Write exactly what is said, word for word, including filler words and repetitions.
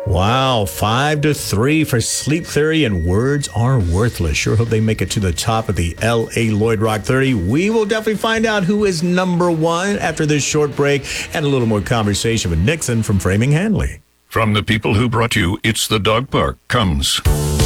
Wow, five to three for Sleep Theory and Words Are Worthless. Sure hope they make it to the top of the L A Lloyd Rock thirty. We will definitely find out who is number one after this short break and a little more conversation with Nixon from Framing Hanley. From the people who brought you It's the Dog Park comes